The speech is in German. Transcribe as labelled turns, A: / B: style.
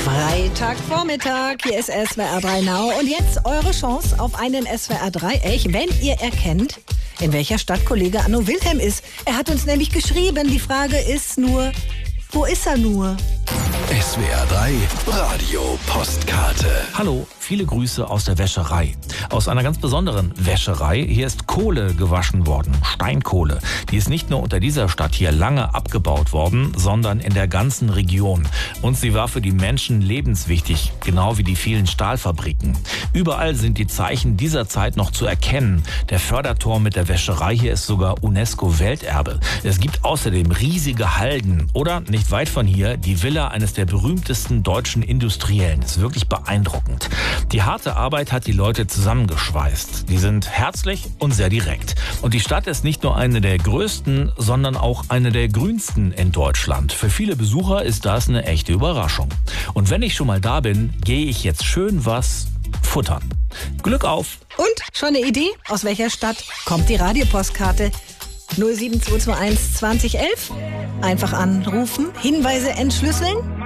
A: Freitagvormittag, hier ist SWR 3 Now und jetzt eure Chance auf einen SWR 3-Ech, wenn ihr erkennt, in welcher Stadt Kollege Anno Wilhelm ist. Er hat uns nämlich geschrieben, die Frage ist nur, wo ist er nur?
B: SWR 3 Radio Postkarte.
C: Hallo, viele Grüße aus der Wäscherei. Aus einer ganz besonderen Wäscherei. Hier ist Kohle gewaschen worden, Steinkohle. Die ist nicht nur unter dieser Stadt hier lange abgebaut worden, sondern in der ganzen Region. Und sie war für die Menschen lebenswichtig, genau wie die vielen Stahlfabriken. Überall sind die Zeichen dieser Zeit noch zu erkennen. Der Förderturm mit der Wäscherei hier ist sogar UNESCO-Welterbe. Es gibt außerdem riesige Halden oder, nicht weit von hier, die Villa eines der berühmtesten deutschen Industriellen. Das ist wirklich beeindruckend. Die harte Arbeit hat die Leute zusammengeschweißt. Die sind herzlich und sehr direkt. Und die Stadt ist nicht nur eine der größten, sondern auch eine der grünsten in Deutschland. Für viele Besucher ist das eine echte Überraschung. Und wenn ich schon mal da bin, gehe ich jetzt schön was futtern. Glück auf!
A: Und, schon eine Idee? Aus welcher Stadt kommt die Radiopostkarte? 07221 2011. Einfach anrufen, Hinweise entschlüsseln.